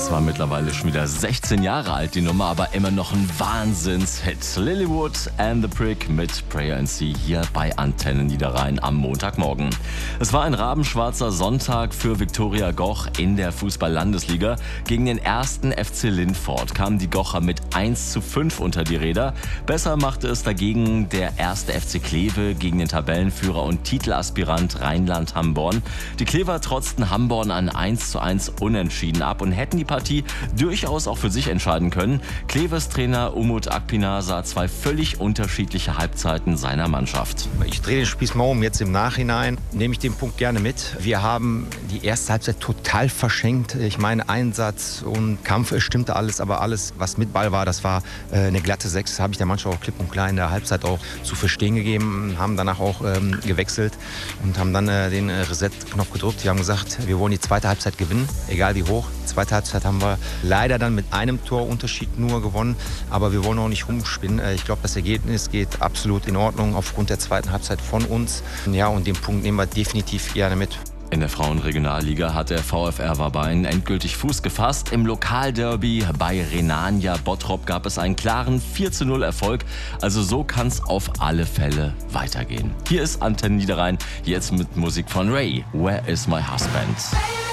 Ist zwar mittlerweile schon wieder 16 Jahre alt, die Nummer, aber immer noch ein Wahnsinnshit. Lilywood and the Prick mit Prayer and See hier bei Antenne Niederrhein am Montagmorgen. Es war ein rabenschwarzer Sonntag für Viktoria Goch in der Fußball-Landesliga. Gegen den ersten FC Lindfort kamen die Gocher mit 1:5 unter die Räder. Besser machte es dagegen der erste FC Kleve gegen den Tabellenführer und Titelaspirant Rheinland-Hamborn. Die Klever trotzten Hamborn an 1:1 unentschieden ab und hätten die Partie durchaus auch für sich entscheiden können. Kleves Trainer Umut Akpinar sah zwei völlig unterschiedliche Halbzeiten seiner Mannschaft. Ich drehe den Spieß mal um. Jetzt im Nachhinein nehme ich den Punkt gerne mit. Wir haben die erste Halbzeit total verschenkt. Ich meine, Einsatz und Kampf, es stimmte alles, aber alles, was mit Ball war, das war eine glatte 6. Das habe ich der Mannschaft auch klipp und klar in der Halbzeit auch zu verstehen gegeben. Haben danach auch gewechselt und haben dann den Reset-Knopf gedrückt. Wir haben gesagt, wir wollen die zweite Halbzeit gewinnen, egal wie hoch. Die zweite Halbzeit haben wir leider dann mit einem Torunterschied nur gewonnen, aber wir wollen auch nicht rumspinnen. Ich glaube, das Ergebnis geht absolut in Ordnung aufgrund der zweiten Halbzeit von uns. Ja, und den Punkt nehmen wir definitiv gerne mit. In der Frauenregionalliga hat der VfR Warbein endgültig Fuß gefasst. Im Lokalderby bei Rhenania Bottrop gab es einen klaren 4:0 Erfolg. Also so kann es auf alle Fälle weitergehen. Hier ist Antenne Niederrhein, jetzt mit Musik von Ray. Where is my husband?